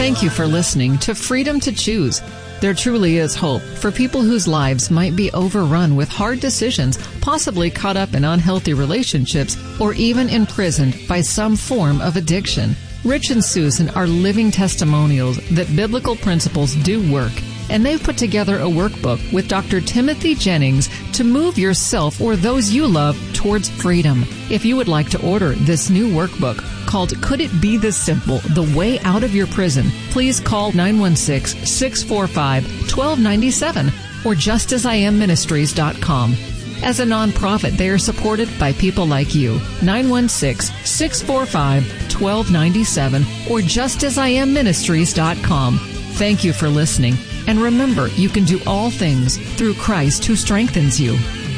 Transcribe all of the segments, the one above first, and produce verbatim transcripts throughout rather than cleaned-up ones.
Thank you for listening to Freedom to Choose. There truly is hope for people whose lives might be overrun with hard decisions, possibly caught up in unhealthy relationships, or even imprisoned by some form of addiction. Rich and Susan are living testimonials that biblical principles do work, and they've put together a workbook with Doctor Timothy Jennings to move yourself or those you love towards freedom. If you would like to order this new workbook called Could It Be This Simple? The Way Out of Your Prison, please call nine one six, six four five, one two nine seven or just as I am ministries dot com. As a nonprofit, they are supported by people like you. nine one six, six four five, one two nine seven or just as I am ministries dot com. Thank you for listening. And remember, you can do all things through Christ who strengthens you.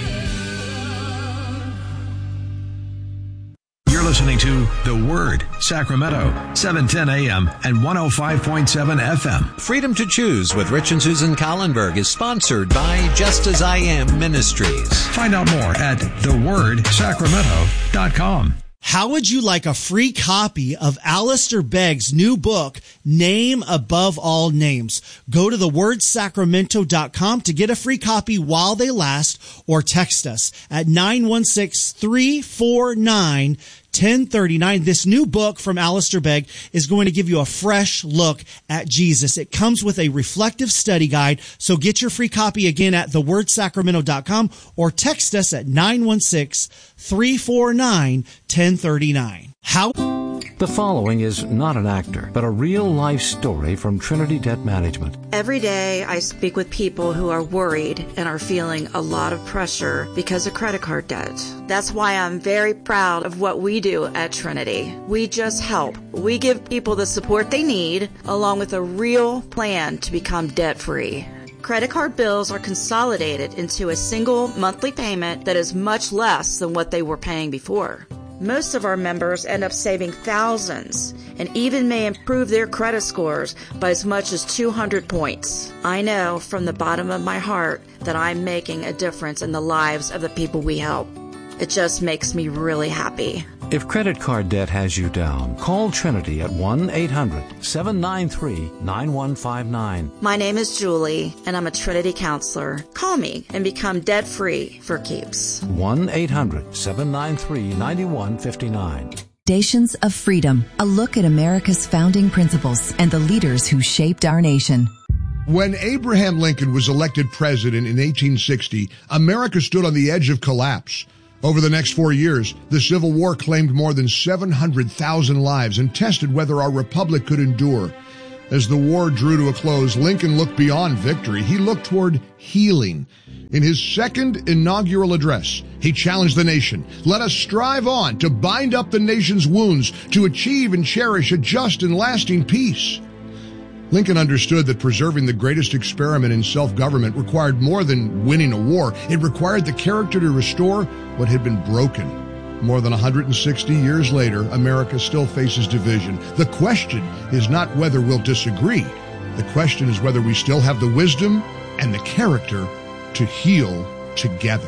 You're listening to The Word, Sacramento, seven ten a.m. and one oh five point seven F M. Freedom to Choose with Rich and Susan Collenberg is sponsored by Just As I Am Ministries. Find out more at the word sacramento dot com. How would you like a free copy of Alistair Begg's new book, Name Above All Names? Go to the word sacramento dot com to get a free copy while they last, or text us at nine one six, three four nine, ten thirty-nine. This new book from Alistair Begg is going to give you a fresh look at Jesus. It comes with a reflective study guide, so get your free copy again at the word sacramento dot com or text us at nine one six, three four nine, ten thirty-nine. How? The following is not an actor, but a real-life story from Trinity Debt Management. Every day I speak with people who are worried and are feeling a lot of pressure because of credit card debt. That's why I'm very proud of what we do at Trinity. We just help. We give people the support they need, along with a real plan to become debt-free. Credit card bills are consolidated into a single monthly payment that is much less than what they were paying before. Most of our members end up saving thousands and even may improve their credit scores by as much as two hundred points. I know from the bottom of my heart that I'm making a difference in the lives of the people we help. It just makes me really happy. If credit card debt has you down, call Trinity at one eight hundred, seven nine three, nine one five nine. My name is Julie, and I'm a Trinity counselor. Call me and become debt-free for keeps. one eight hundred, seven nine three, nine one five nine. Foundations of Freedom, a look at America's founding principles and the leaders who shaped our nation. When Abraham Lincoln was elected president in eighteen sixty, America stood on the edge of collapse. Over the next four years, the Civil War claimed more than seven hundred thousand lives and tested whether our republic could endure. As the war drew to a close, Lincoln looked beyond victory. He looked toward healing. In his second inaugural address, he challenged the nation. Let us strive on to bind up the nation's wounds, to achieve and cherish a just and lasting peace. Lincoln understood that preserving the greatest experiment in self-government required more than winning a war. It required the character to restore what had been broken. More than one hundred sixty years later, America still faces division. The question is not whether we'll disagree. The question is whether we still have the wisdom and the character to heal together.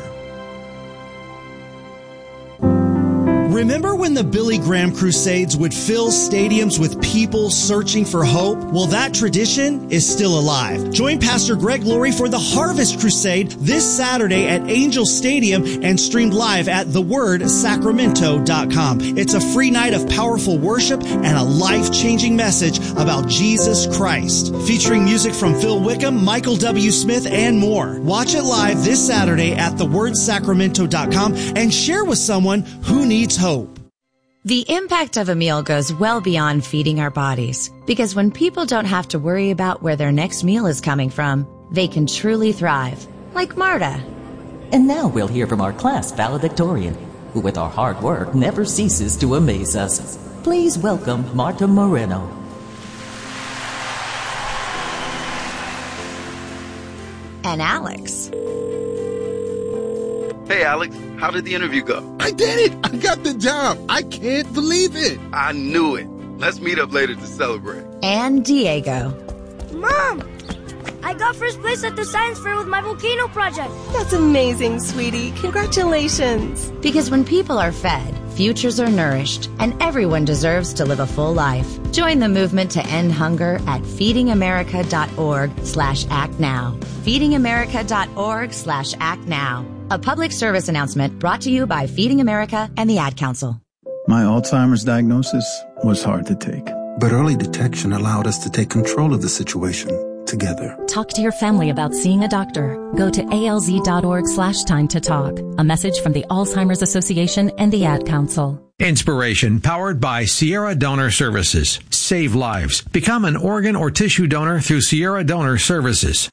Remember when the Billy Graham Crusades would fill stadiums with people searching for hope? Well, that tradition is still alive. Join Pastor Greg Laurie for the Harvest Crusade this Saturday at Angel Stadium and streamed live at the word sacramento dot com. It's a free night of powerful worship and a life-changing message about Jesus Christ, featuring music from Phil Wickham, Michael W. Smith, and more. Watch it live this Saturday at the word sacramento dot com and share with someone who needs hope. The impact of a meal goes well beyond feeding our bodies, because when people don't have to worry about where their next meal is coming from, they can truly thrive, like Marta. And now we'll hear from our class valedictorian, who with our hard work never ceases to amaze us. Please welcome Marta Moreno. And Alex. Hey, Alex, how did the interview go? I did it! I got the job! I can't believe it! I knew it. Let's meet up later to celebrate. And Diego. Mom! I got first place at the science fair with my volcano project. That's amazing, sweetie. Congratulations. Because when people are fed, futures are nourished, and everyone deserves to live a full life. Join the movement to end hunger at feedingamerica.org slash act now. feedingamerica.org slash act now. A public service announcement brought to you by Feeding America and the Ad Council. My Alzheimer's diagnosis was hard to take. But early detection allowed us to take control of the situation together. Talk to your family about seeing a doctor. Go to alz.org slash time to talk. A message from the Alzheimer's Association and the Ad Council. Inspiration powered by Sierra Donor Services. Save lives. Become an organ or tissue donor through Sierra Donor Services.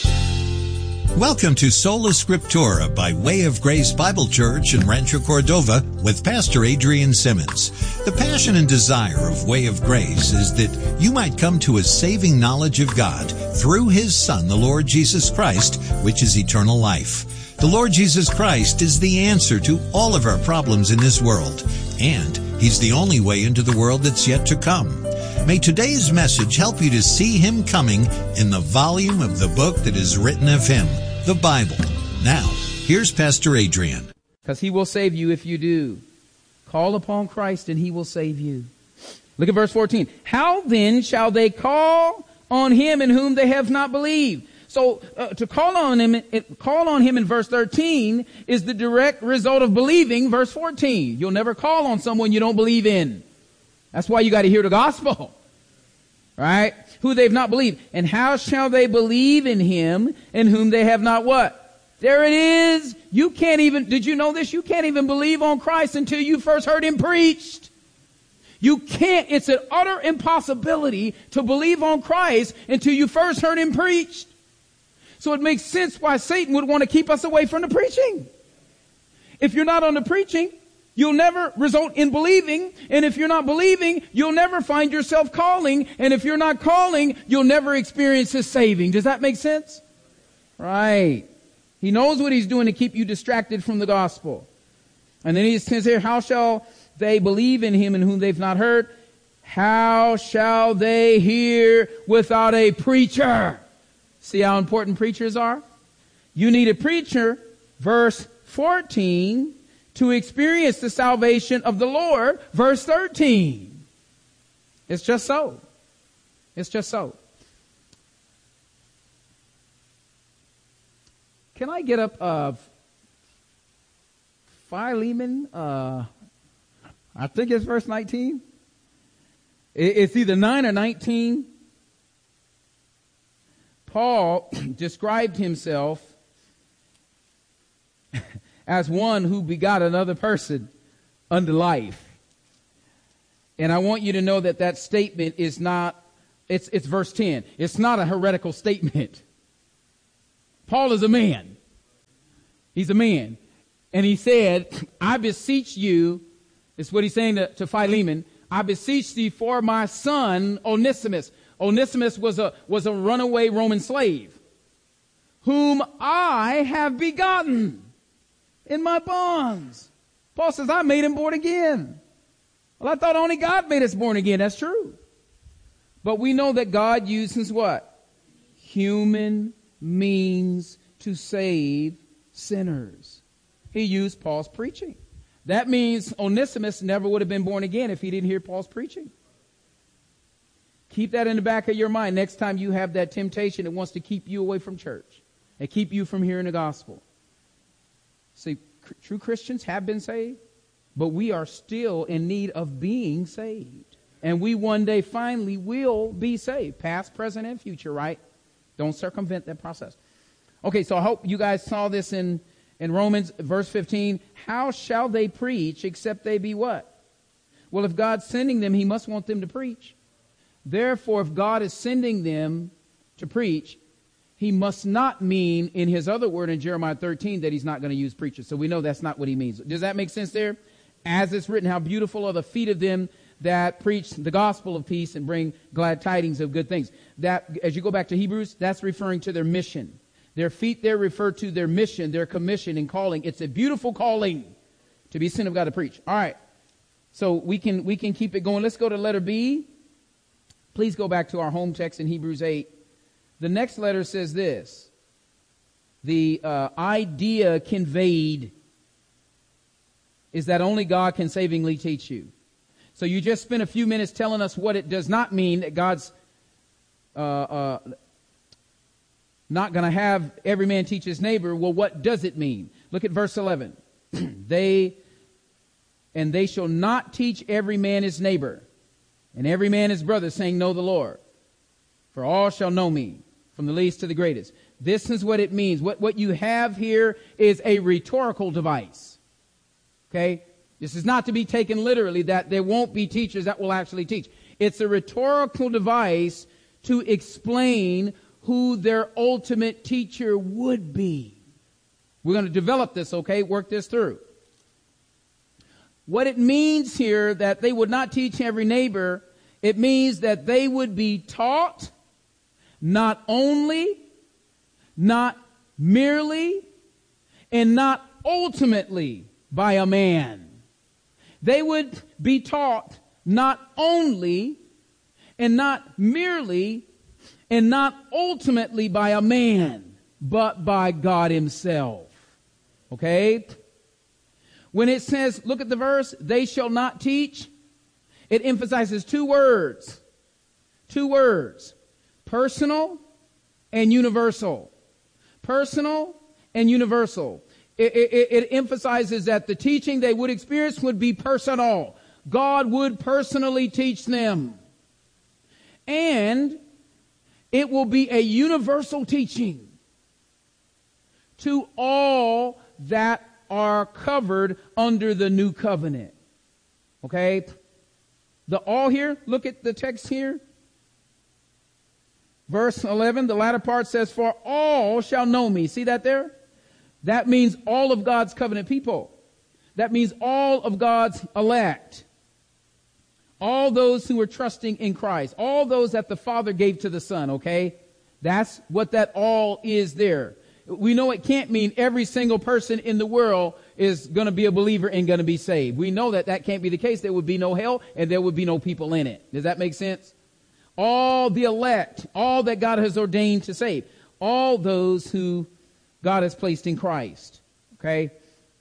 Welcome to Sola Scriptura by Way of Grace Bible Church in Rancho Cordova with Pastor Adrian Simmons. The passion and desire of Way of Grace is that you might come to a saving knowledge of God through His Son, the Lord Jesus Christ, which is eternal life. The Lord Jesus Christ is the answer to all of our problems in this world, and He's the only way into the world that's yet to come. May today's message help you to see Him coming in the volume of the book that is written of Him, the Bible. Now, here's Pastor Adrian. Because He will save you if you do. Call upon Christ and He will save you. Look at verse fourteen. How then shall they call on Him in whom they have not believed? So uh, to call on Him, it, call on Him in verse thirteen is the direct result of believing verse fourteen. You'll never call on someone you don't believe in. That's why you got to hear the gospel, right? Who they've not believed. And how shall they believe in Him in whom they have not what? There it is. You can't even, did you know this? You can't even believe on Christ until you first heard Him preached. You can't, it's an utter impossibility to believe on Christ until you first heard Him preached. So it makes sense why Satan would want to keep us away from the preaching. If you're not on the preaching, you'll never result in believing. And if you're not believing, you'll never find yourself calling. And if you're not calling, you'll never experience His saving. Does that make sense? Right. He knows what He's doing to keep you distracted from the gospel. And then He says here, how shall they believe in Him in whom they've not heard? How shall they hear without a preacher? See how important preachers are? You need a preacher, verse fourteen, to experience the salvation of the Lord, verse thirteen. It's just so. It's just so. Can I get up uh, Philemon? Uh, I think it's verse nineteen. It's either nine or nineteen. Paul described himself as one who begot another person unto life. And I want you to know that that statement is not, it's, it's verse ten. It's not a heretical statement. Paul is a man. He's a man. And he said, I beseech you, it's what he's saying to, to Philemon, I beseech thee for my son Onesimus. Onesimus was a, was a runaway Roman slave, whom I have begotten in my bonds. Paul says, I made him born again. Well, I thought only God made us born again. That's true. But we know that God uses what? Human means to save sinners. He used Paul's preaching. That means Onesimus never would have been born again if he didn't hear Paul's preaching. Keep that in the back of your mind next time you have that temptation that wants to keep you away from church and keep you from hearing the gospel. See, cr- true Christians have been saved, but we are still in need of being saved. And we one day finally will be saved, past, present, and future, right? Don't circumvent that process. Okay, so I hope you guys saw this in, in Romans, verse fifteen. How shall they preach except they be what? Well, if God's sending them, He must want them to preach. Therefore, if God is sending them to preach, He must not mean in His other word in Jeremiah thirteen that He's not going to use preachers. So we know that's not what He means. Does that make sense there? As it's written, how beautiful are the feet of them that preach the gospel of peace and bring glad tidings of good things. That, as you go back to Hebrews, that's referring to their mission. Their feet there refer to their mission, their commission and calling. It's a beautiful calling to be sent of God to preach. All right. So we can, we can keep it going. Let's go to letter B. Please go back to our home text in Hebrews eight. The next letter says this. The uh, idea conveyed. is that only God can savingly teach you. So you just spent a few minutes telling us what it does not mean, that God's uh, uh, not going to have every man teach his neighbor. Well, what does it mean? Look at verse eleven. They, and they shall not teach every man his neighbor, and every man his brother, saying, know the Lord. For all shall know me, from the least to the greatest. This is what it means. What, what you have here is a rhetorical device. Okay? This is not to be taken literally, that there won't be teachers that will actually teach. It's a rhetorical device to explain who their ultimate teacher would be. We're going to develop this, okay? Work this through. What it means here, that they would not teach every neighbor, it means that they would be taught not only, not merely, and not ultimately by a man. They would be taught not only, and not merely, and not ultimately by a man, but by God himself. Okay? When it says, look at the verse, they shall not teach, it emphasizes two words. Two words. Personal and universal. Personal and universal. It, it, it emphasizes that the teaching they would experience would be personal. God would personally teach them. And it will be a universal teaching to all that are covered under the new covenant. Okay? The all here, look at the text here. Verse eleven, the latter part says, for all shall know me. See that there? That means all of God's covenant people. That means all of God's elect. All those who are trusting in Christ. All those that the Father gave to the Son, okay? That's what that all is there. We know it can't mean every single person in the world is going to be a believer and going to be saved. We know that that can't be the case. There would be no hell and there would be no people in it. Does that make sense? All the elect, all that God has ordained to save. All those who God has placed in Christ. Okay?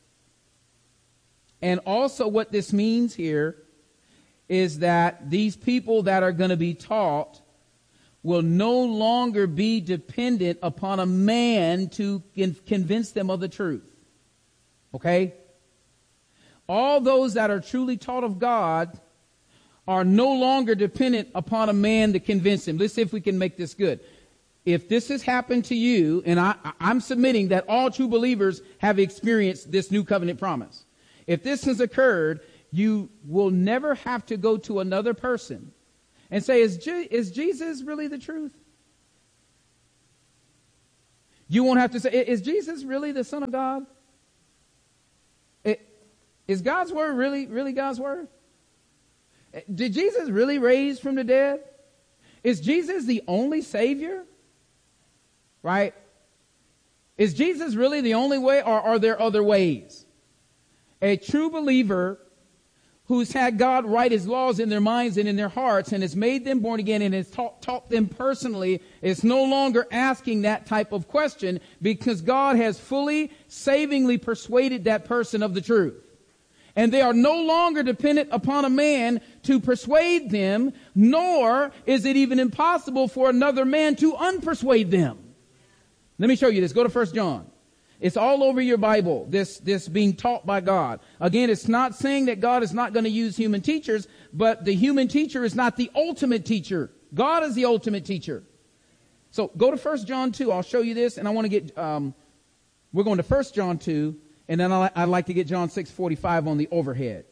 And also what this means here is that these people that are going to be taught will no longer be dependent upon a man to con- convince them of the truth. Okay? All those that are truly taught of God are no longer dependent upon a man to convince them. Let's see if we can make this good. If this has happened to you, and I, I'm submitting that all true believers have experienced this new covenant promise. If this has occurred, you will never have to go to another person and say, is, Je- is Jesus really the truth? You won't have to say, is Jesus really the Son of God? It, is God's word really, really God's word? Did Jesus really raise from the dead? Is Jesus the only Savior? Right? Is Jesus really the only way, or are there other ways? A true believer who's had God write his laws in their minds and in their hearts and has made them born again and has taught, taught them personally is no longer asking that type of question, because God has fully, savingly persuaded that person of the truth. And they are no longer dependent upon a man to persuade them, nor is it even impossible for another man to unpersuade them. Let me show you this. Go to First John. It's all over your Bible, this, this being taught by God. Again, it's not saying that God is not going to use human teachers, but the human teacher is not the ultimate teacher. God is the ultimate teacher. So go to First John two. I'll show you this, and I want to get, um, we're going to First John two, and then I'd like to get John six forty-five on the overhead.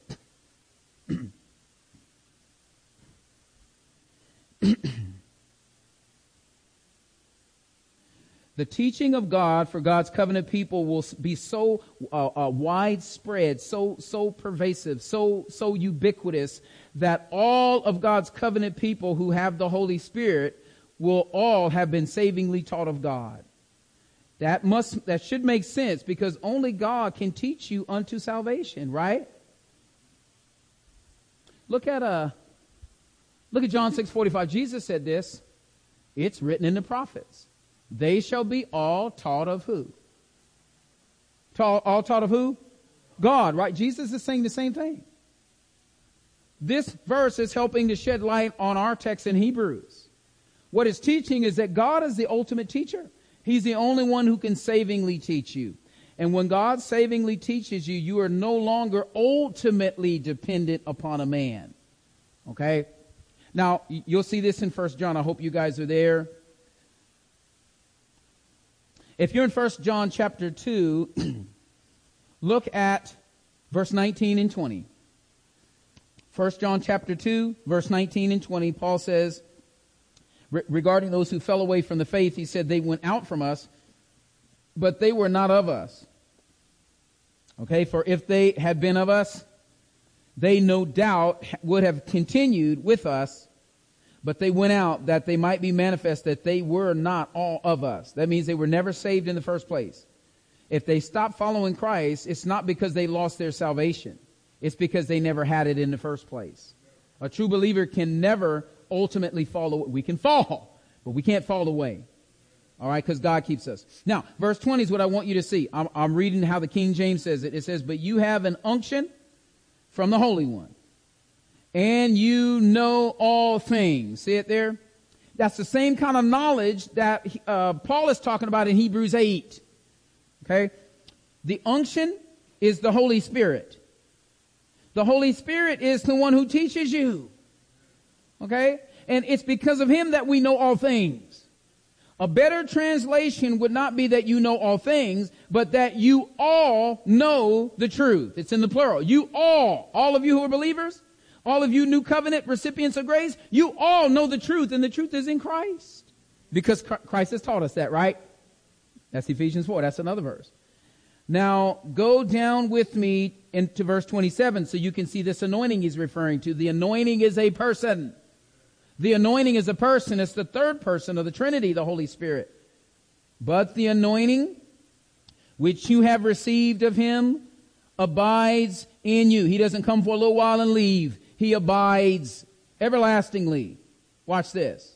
The teaching of God for God's covenant people will be so uh, uh, widespread, so so pervasive, so so ubiquitous that all of God's covenant people who have the Holy Spirit will all have been savingly taught of God. That must that should make sense, because only God can teach you unto salvation, right? Look at uh look at John six forty-five. Jesus said this. It's written in the prophets. They shall be all taught of who? Ta- all taught of who? God, right? Jesus is saying the same thing. This verse is helping to shed light on our text in Hebrews. What it's teaching is that God is the ultimate teacher. He's the only one who can savingly teach you. And when God savingly teaches you, you are no longer ultimately dependent upon a man. Okay? Now, you'll see this in First John. I hope you guys are there. If you're in First John chapter two, look at verse nineteen and twenty. First John chapter two, verse nineteen and twenty, Paul says, re- regarding those who fell away from the faith, he said, they went out from us, but they were not of us. Okay, for if they had been of us, they no doubt would have continued with us, but they went out that they might be manifest that they were not all of us. That means they were never saved in the first place. If they stopped following Christ, it's not because they lost their salvation. It's because they never had it in the first place. A true believer can never ultimately fall away. We can fall, but we can't fall away. All right, because God keeps us. Now, verse twenty is what I want you to see. I'm, I'm reading how the King James says it. It says, but you have an unction from the Holy One, and you know all things. See it there? That's the same kind of knowledge that uh, Paul is talking about in Hebrews eight. Okay? The unction is the Holy Spirit. The Holy Spirit is the one who teaches you. Okay? And it's because of him that we know all things. A better translation would not be that you know all things, but that you all know the truth. It's in the plural. You all, all of you who are believers, all of you new covenant recipients of grace, you all know the truth, and the truth is in Christ. Because Christ has taught us that, right? That's Ephesians four. That's another verse. Now, go down with me into verse twenty-seven so you can see this anointing he's referring to. The anointing is a person. The anointing is a person. It's the third person of the Trinity, the Holy Spirit. But the anointing which you have received of him abides in you. He doesn't come for a little while and leave. He abides everlastingly. Watch this.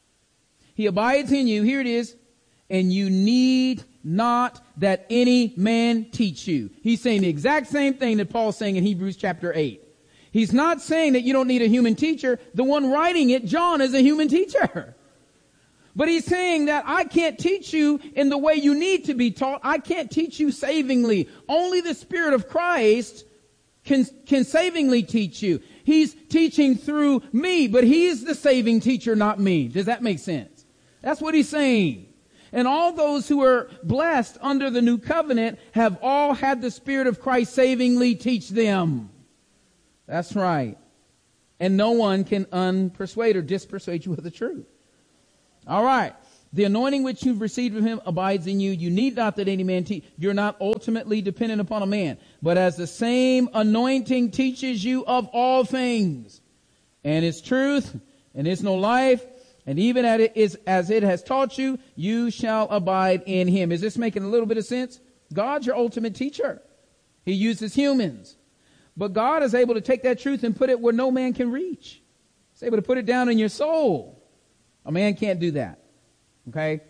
He abides in you. Here it is. And you need not that any man teach you. He's saying the exact same thing that Paul's saying in Hebrews chapter eight. He's not saying that you don't need a human teacher. The one writing it, John, is a human teacher. But he's saying that I can't teach you in the way you need to be taught. I can't teach you savingly. Only the Spirit of Christ can, can savingly teach you. He's teaching through me, but he's the saving teacher, not me. Does that make sense? That's what he's saying. And all those who are blessed under the new covenant have all had the Spirit of Christ savingly teach them. That's right. And no one can unpersuade or dispersuade you of the truth. All right. The anointing which you've received from him abides in you. You need not that any man teach. You're not ultimately dependent upon a man. But as the same anointing teaches you of all things, and its truth, and its no life, and even as it, is, as it has taught you, you shall abide in him. Is this making a little bit of sense? God's your ultimate teacher. He uses humans. But God is able to take that truth and put it where no man can reach. He's able to put it down in your soul. A man can't do that. Okay?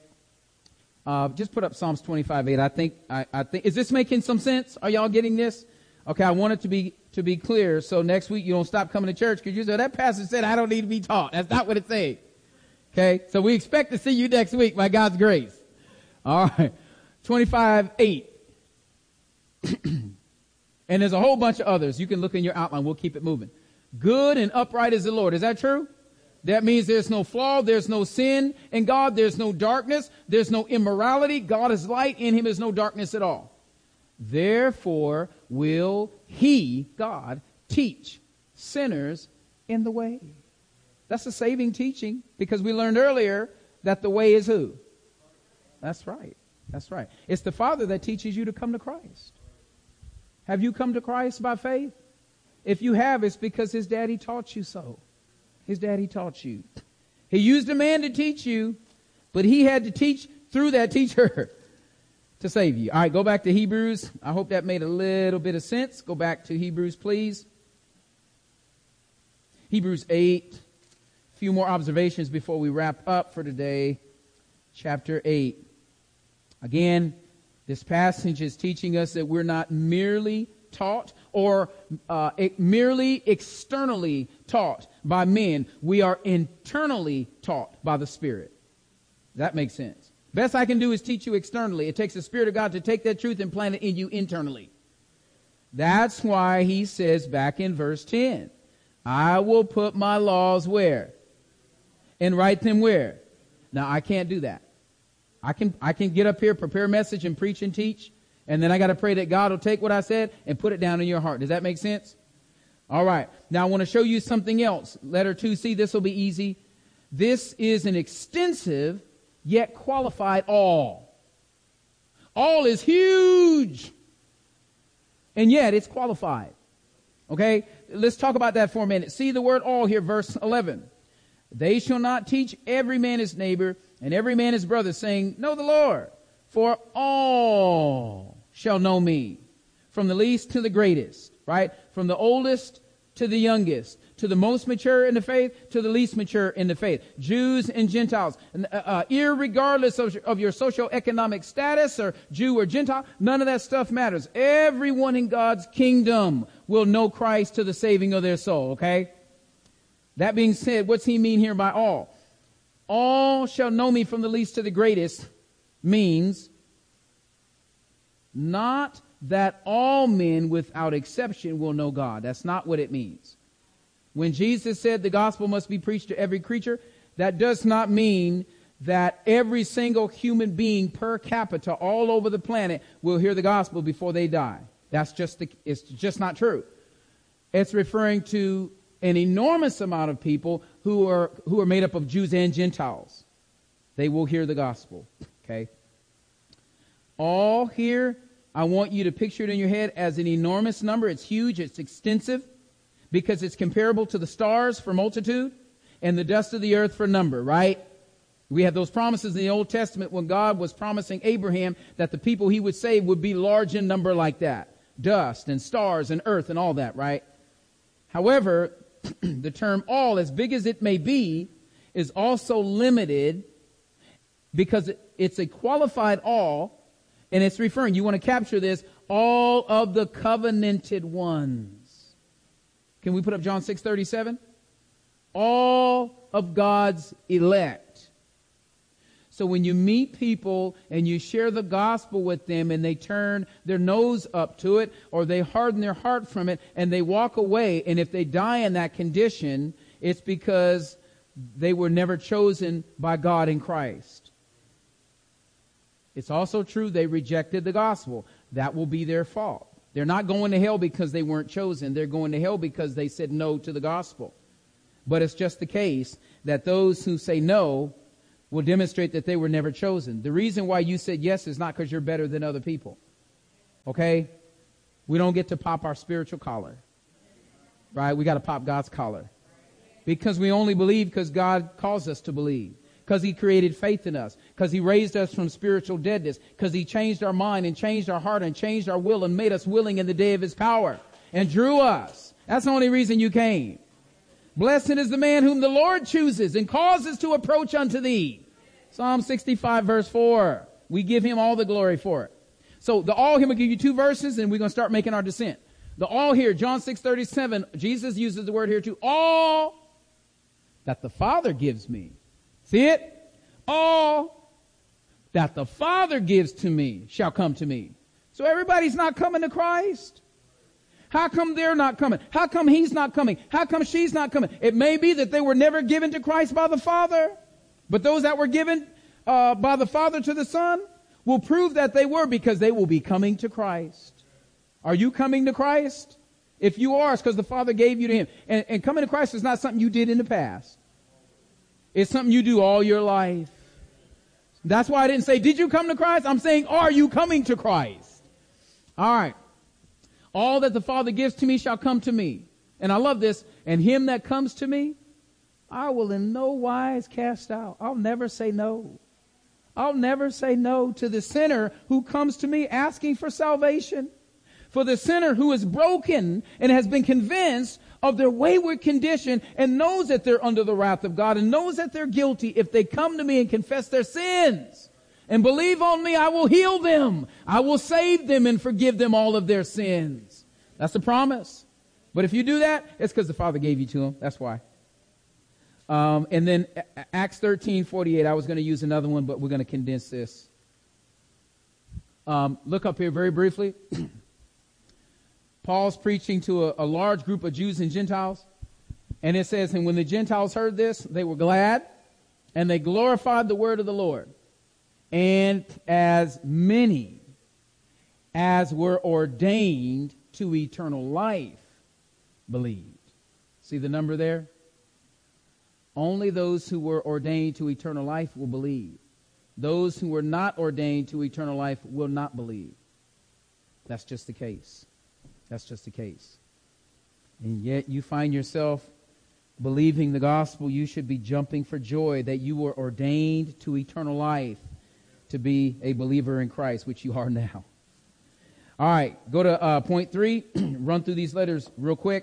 Uh, just put up Psalms twenty-five eight. I think, I, I think, is this making some sense? Are y'all getting this? Okay, I want it to be, to be clear. So next week you don't stop coming to church because you say, that pastor said I don't need to be taught. That's not what it's saying. Okay? So we expect to see you next week by God's grace. All right. twenty-five eight. And there's a whole bunch of others. You can look in your outline. We'll keep it moving. Good and upright is the Lord. Is that true? That means there's no flaw. There's no sin in God. There's no darkness. There's no immorality. God is light. In him is no darkness at all. Therefore will he, God, teach sinners in the way. That's a saving teaching because we learned earlier that the way is who? That's right. That's right. It's the Father that teaches you to come to Christ. Have you come to Christ by faith? If you have, it's because his daddy taught you so. His daddy taught you. He used a man to teach you, but he had to teach through that teacher to save you. All right, go back to Hebrews. I hope that made a little bit of sense. Go back to Hebrews, please. Hebrews eight. A few more observations before we wrap up for today. Chapter eight. Again, this passage is teaching us that we're not merely taught or uh, it merely externally taught by men. We are internally taught by the Spirit. That makes sense. Best I can do is teach you externally. It takes the Spirit of God to take that truth and plant it in you internally. That's why he says back in verse ten, I will put my laws where? And write them where? Now, I can't do that. I can, I can get up here, prepare a message and preach and teach. And then I got to pray that God will take what I said and put it down in your heart. Does that make sense? All right. Now I want to show you something else. Letter two C, this will be easy. This is an extensive yet qualified all. All is huge. And yet it's qualified. Okay? Let's talk about that for a minute. See the word all here, verse eleven. They shall not teach every man his neighbor and every man his brother, saying, know the Lord, for all shall know me, from the least to the greatest, right? From the oldest to the youngest, to the most mature in the faith, to the least mature in the faith. Jews and Gentiles, uh, uh, irregardless of, of your socioeconomic status or Jew or Gentile, none of that stuff matters. Everyone in God's kingdom will know Christ to the saving of their soul, okay? That being said, what's he mean here by all? All shall know me from the least to the greatest means not that all men without exception will know God. That's not what it means. When Jesus said the gospel must be preached to every creature, that does not mean that every single human being per capita all over the planet will hear the gospel before they die. That's just the, it's just not true. It's referring to an enormous amount of people who are who are made up of Jews and Gentiles. They will hear the gospel. Okay? All here, I want you to picture it in your head as an enormous number. It's huge, it's extensive, because it's comparable to the stars for multitude and the dust of the earth for number, right? We have those promises in the Old Testament when God was promising Abraham that the people he would save would be large in number like that. Dust and stars and earth and all that, right? However, the term all, as big as it may be, is also limited because it's a qualified all, and it's referring, you want to capture this, all of the covenanted ones. Can we put up John six thirty-seven? All of God's elect. So when you meet people and you share the gospel with them and they turn their nose up to it or they harden their heart from it and they walk away, and if they die in that condition, it's because they were never chosen by God in Christ. It's also true they rejected the gospel. That will be their fault. They're not going to hell because they weren't chosen. They're going to hell because they said no to the gospel. But it's just the case that those who say no will demonstrate that they were never chosen. The reason why you said yes is not because you're better than other people. Okay? We don't get to pop our spiritual collar. Right? We got to pop God's collar. Because we only believe because God calls us to believe. Because he created faith in us. Because he raised us from spiritual deadness. Because he changed our mind and changed our heart and changed our will and made us willing in the day of his power. And drew us. That's the only reason you came. Blessed is the man whom the Lord chooses and causes to approach unto thee. Psalm sixty-five verse four. We give him all the glory for it. So the all here, we'll give you two verses and we're going to start making our descent. The all here, John six thirty-seven, Jesus uses the word here too. All that the Father gives me. See it? All that the Father gives to me shall come to me. So everybody's not coming to Christ. How come they're not coming? How come he's not coming? How come she's not coming? It may be that they were never given to Christ by the Father, but those that were given uh, by the Father to the Son will prove that they were, because they will be coming to Christ. Are you coming to Christ? If you are, it's because the Father gave you to him. And, and coming to Christ is not something you did in the past. It's something you do all your life. That's why I didn't say, did you come to Christ? I'm saying, are you coming to Christ? All right. All that the Father gives to me shall come to me. And I love this. And him that comes to me, I will in no wise cast out. I'll never say no. I'll never say no to the sinner who comes to me asking for salvation. For the sinner who is broken and has been convinced of their wayward condition and knows that they're under the wrath of God and knows that they're guilty, if they come to me and confess their sins and believe on me, I will heal them. I will save them and forgive them all of their sins. That's the promise. But if you do that, it's because the Father gave you to him. That's why. Um, and then Acts thirteen forty-eight. I was going to use another one, but we're going to condense this. Um, look up here very briefly. Paul's preaching to a, a large group of Jews and Gentiles. And it says, and when the Gentiles heard this, they were glad, and they glorified the word of the Lord. And as many as were ordained to eternal life believed. See the number there? Only those who were ordained to eternal life will believe. Those who were not ordained to eternal life will not believe. That's just the case. That's just the case. And yet you find yourself believing the gospel. You should be jumping for joy that you were ordained to eternal life to be a believer in Christ, which you are now. All right, go to uh, point three. Run through these letters real quick.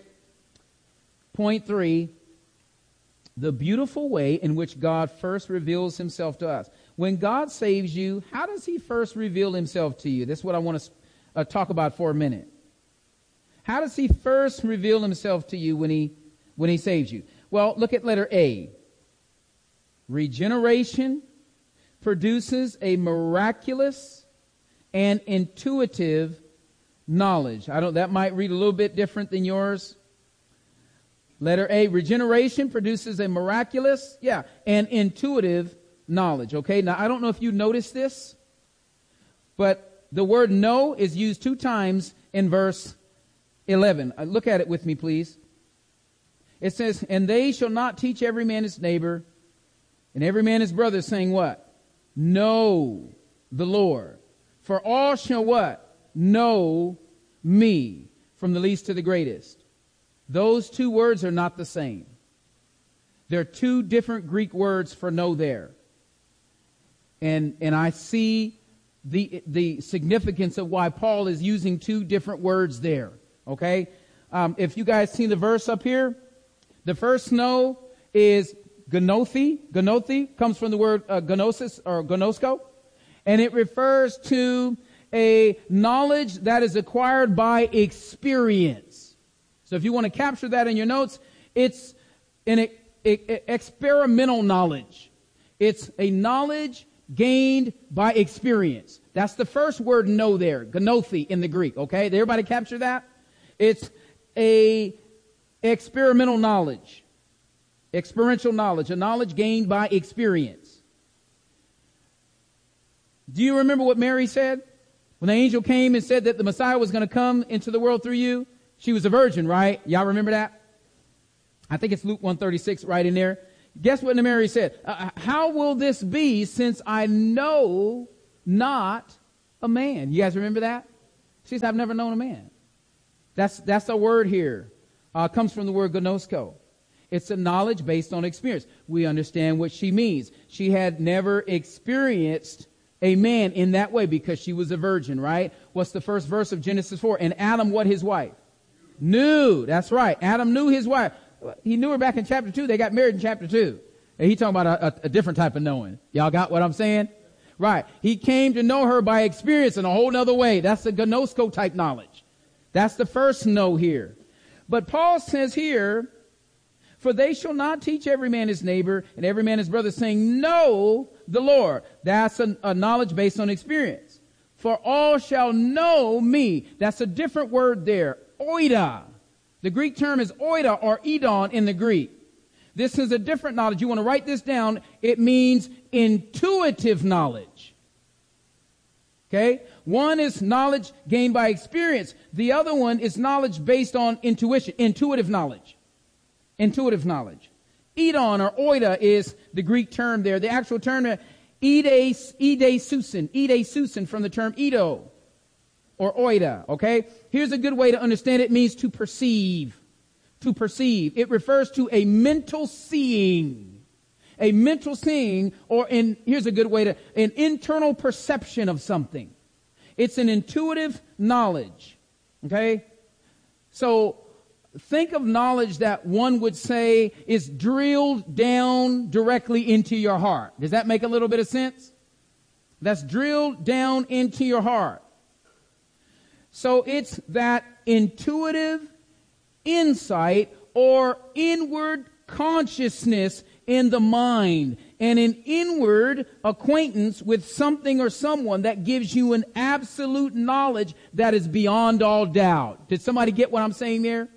Point three, the beautiful way in which God first reveals himself to us. When God saves you, how does he first reveal himself to you? That's what I want to uh, talk about for a minute. How does he first reveal himself to you when he when he saves you? Well, look at letter A. Regeneration produces a miraculous and intuitive knowledge. I don't, that might read a little bit different than yours. Letter A, regeneration produces a miraculous, yeah, and intuitive knowledge. Okay, now I don't know if you noticed this, but the word know is used two times in verse eleven. Uh, look at it with me, please. It says, and they shall not teach every man his neighbor and every man his brother, saying what? Know the Lord. For all shall what? Know me, from the least to the greatest. Those two words are not the same. There are two different Greek words for know there. And and I see the the significance of why Paul is using two different words there. Okay? Um, if you guys see the verse up here, the first know is gnothi. Gnothi comes from the word uh, gnosis or gnosko. And it refers to a knowledge that is acquired by experience. So if you want to capture that in your notes, it's an e- e- experimental knowledge. It's a knowledge gained by experience. That's the first word know there, gnothi in the Greek, okay? Did everybody capture that? It's a experimental knowledge, experiential knowledge, a knowledge gained by experience. Do you remember what Mary said? When the angel came and said that the Messiah was going to come into the world through you, she was a virgin, right? Y'all remember that? I think it's Luke one thirty-six right in there. Guess what Mary said? Uh, how will this be since I know not a man? You guys remember that? She said, I've never known a man. That's that's a word here. Uh, comes from the word gnosko. It's a knowledge based on experience. We understand what she means. She had never experienced a man in that way because she was a virgin, right? What's the first verse of Genesis four? And Adam, what his wife? Knew. That's right. Adam knew his wife. He knew her back in chapter two. They got married in chapter two. And he talking about a, a, a different type of knowing. Y'all got what I'm saying? Right. He came to know her by experience in a whole nother way. That's the gnosko type knowledge. That's the first know here. But Paul says here, for they shall not teach every man his neighbor and every man his brother, saying, know the Lord. That's a, a knowledge based on experience. For all shall know me. That's a different word there. Oida. The Greek term is oida or edon in the Greek. This is a different knowledge. You want to write this down. It means intuitive knowledge. Okay? One is knowledge gained by experience. The other one is knowledge based on intuition, intuitive knowledge. Intuitive knowledge. Edon or oida is the Greek term there. The actual term there, ide, ide susin, ide susin from the term edo or oida. Okay? Here's a good way to understand it. It means to perceive. To perceive. It refers to a mental seeing. A mental seeing, or in, here's a good way to, an internal perception of something. It's an intuitive knowledge. Okay? So, think of knowledge that one would say is drilled down directly into your heart. Does that make a little bit of sense? That's drilled down into your heart. So it's that intuitive insight or inward consciousness in the mind and an inward acquaintance with something or someone that gives you an absolute knowledge that is beyond all doubt. Did somebody get what I'm saying there?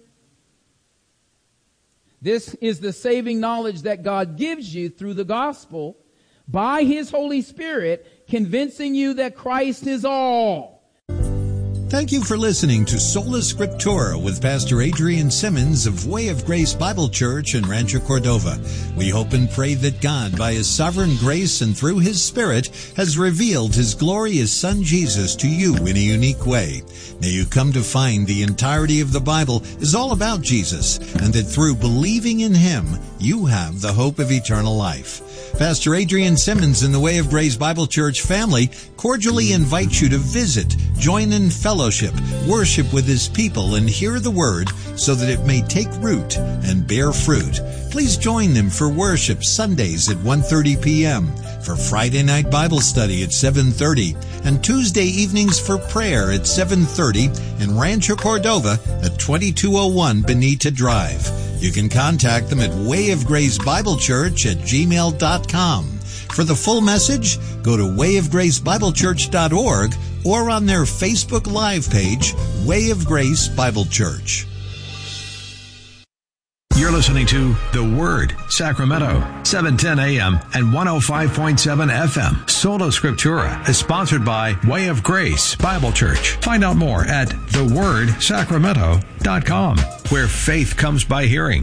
This is the saving knowledge that God gives you through the gospel by His Holy Spirit, convincing you that Christ is all. Thank you for listening to Sola Scriptura with Pastor Adrian Simmons of Way of Grace Bible Church in Rancho Cordova. We hope and pray that God, by His sovereign grace and through His Spirit, has revealed His glorious Son Jesus to you in a unique way. May you come to find the entirety of the Bible is all about Jesus, and that through believing in Him, you have the hope of eternal life. Pastor Adrian Simmons and the Way of Grace Bible Church family cordially invite you to visit, join in fellowship, worship with His people, and hear the Word so that it may take root and bear fruit. Please join them for worship Sundays at one thirty p.m., for Friday night Bible study at seven thirty, and Tuesday evenings for prayer at seven thirty in Rancho Cordova at twenty-two oh one Benita Drive. You can contact them at Way of Grace Bible Church at gmail dot com. For the full message, go to way of grace bible church dot org or on their Facebook Live page, Way of Grace Bible Church. You're listening to The Word, Sacramento, seven ten a.m. and one oh five point seven F M. Sola Scriptura is sponsored by Way of Grace Bible Church. Find out more at the word sacramento dot com, where faith comes by hearing.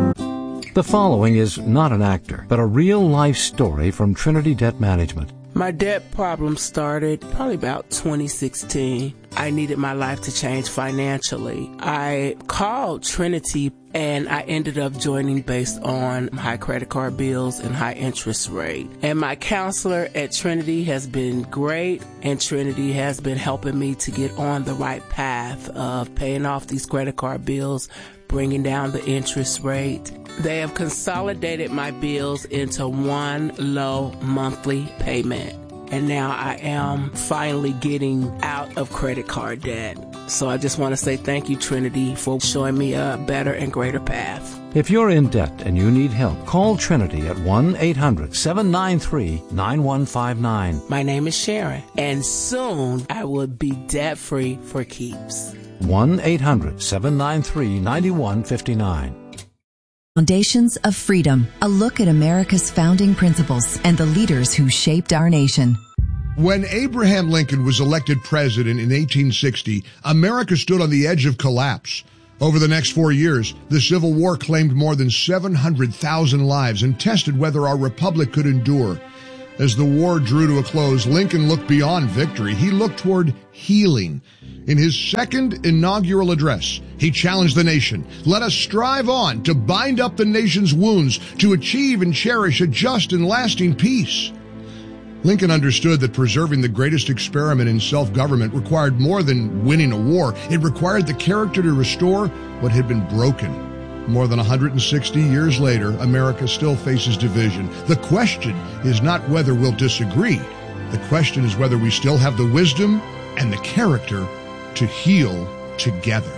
The following is not an actor, but a real-life story from Trinity Debt Management. My debt problem started probably about twenty sixteen. I needed my life to change financially. I called Trinity and I ended up joining based on high credit card bills and high interest rate. And my counselor at Trinity has been great, and Trinity has been helping me to get on the right path of paying off these credit card bills, bringing down the interest rate. They have consolidated my bills into one low monthly payment. And now I am finally getting out of credit card debt. So I just want to say thank you, Trinity, for showing me a better and greater path. If you're in debt and you need help, call Trinity at one eight hundred seven nine three nine one five nine. My name is Sharon, and soon I will be debt-free for keeps. one eight hundred seven nine three nine one five nine. Foundations of Freedom, a look at America's founding principles and the leaders who shaped our nation. When Abraham Lincoln was elected president in eighteen sixty, America stood on the edge of collapse. Over the next four years, the Civil War claimed more than seven hundred thousand lives and tested whether our republic could endure. As the war drew to a close, Lincoln looked beyond victory. He looked toward healing. In his second inaugural address, he challenged the nation. Let us strive on to bind up the nation's wounds, to achieve and cherish a just and lasting peace. Lincoln understood that preserving the greatest experiment in self-government required more than winning a war. It required the character to restore what had been broken. More than one hundred sixty years later, America still faces division. The question is not whether we'll disagree. The question is whether we still have the wisdom and the character to heal together.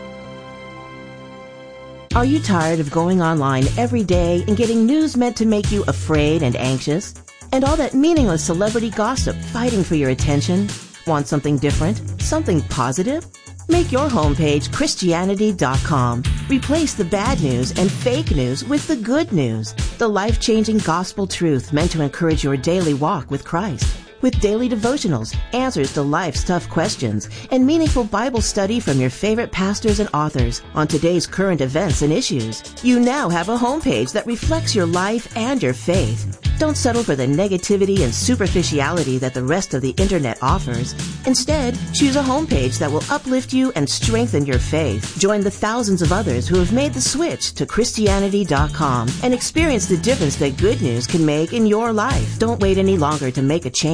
Are you tired of going online every day and getting news meant to make you afraid and anxious? And all that meaningless celebrity gossip fighting for your attention? Want something different? Something positive? Make your homepage Christianity dot com. Replace the bad news and fake news with the good news. The life-changing gospel truth meant to encourage your daily walk with Christ. With daily devotionals, answers to life's tough questions, and meaningful Bible study from your favorite pastors and authors on today's current events and issues. You now have a homepage that reflects your life and your faith. Don't settle for the negativity and superficiality that the rest of the internet offers. Instead, choose a homepage that will uplift you and strengthen your faith. Join the thousands of others who have made the switch to Christianity dot com and experience the difference that good news can make in your life. Don't wait any longer to make a change.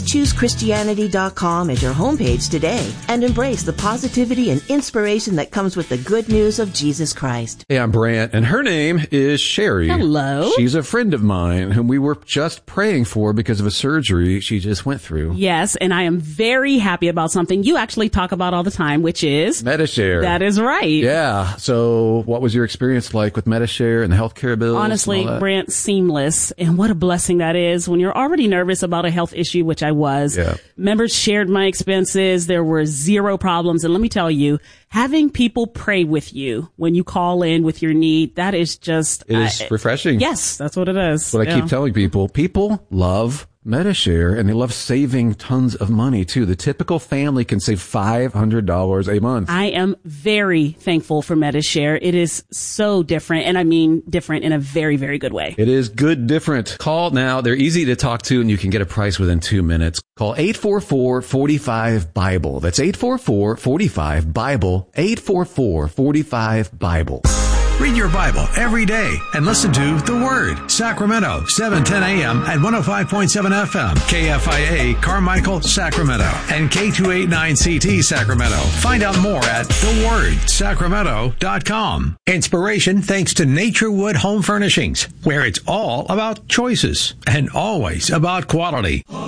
Choose Christianity dot com as your homepage today and embrace the positivity and inspiration that comes with the good news of Jesus Christ. Hey, I'm Brant, and her name is Sherry. Hello. She's a friend of mine whom we were just praying for because of a surgery she just went through. Yes, and I am very happy about something you actually talk about all the time, which is Medi-Share. That is right. Yeah. So what was your experience like with Medi-Share and the healthcare bills? Honestly, Brant, seamless. And what a blessing that is when you're already nervous about a health issue, which I was. Yeah. Members shared my expenses. There were zero problems. And let me tell you, having people pray with you when you call in with your need, that is just... It is uh, refreshing. Yes, that's what it is. What yeah. I keep telling people, people love Medi-Share, and they love saving tons of money, too. The typical family can save five hundred dollars a month. I am very thankful for Medi-Share. It is so different, and I mean different in a very, very good way. It is good different. Call now. They're easy to talk to, and you can get a price within two minutes. Call eight four four, four five, Bible. That's eight four four, four five, Bible, eight four four, four five, Bible. Read your Bible every day and listen to The Word. Sacramento, seven ten a.m. at one oh five point seven F M. K F I A, Carmichael, Sacramento. And K two eighty-nine C T, Sacramento. Find out more at the word sacramento dot com. Inspiration thanks to Naturewood Home Furnishings, where it's all about choices and always about quality.